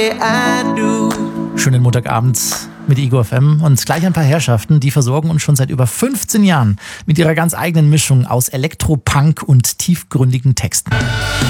Schönen Montagabend mit Ego FM und gleich ein paar Herrschaften, die versorgen uns schon seit über 15 Jahren mit ihrer ganz eigenen Mischung aus Elektropunk und tiefgründigen Texten.